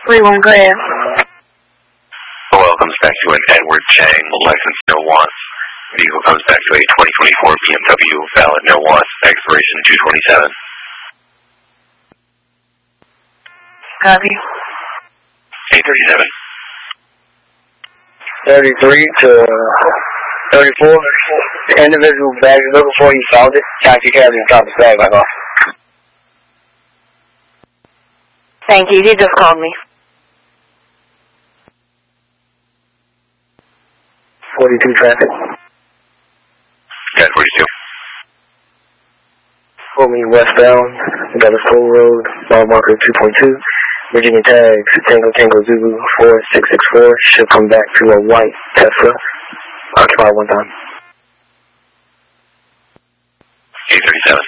3-1, go ahead. Welcome back to an Edward Chang, license no wants. Vehicle comes back to a 2024 BMW, valid no wants, expiration 227. Copy. 837. 33 to 34. The individual bag is looking for, he found it. Taxi cab and dropped his bag back off. Thank you, he just called me. 42 traffic. Got 42. Pull me westbound, Dallas Toll Road, mile marker 2.2. Virginia tags, Tango Tango Zulu 4664. Should come back to a white Tesla. Occupy one time. 837.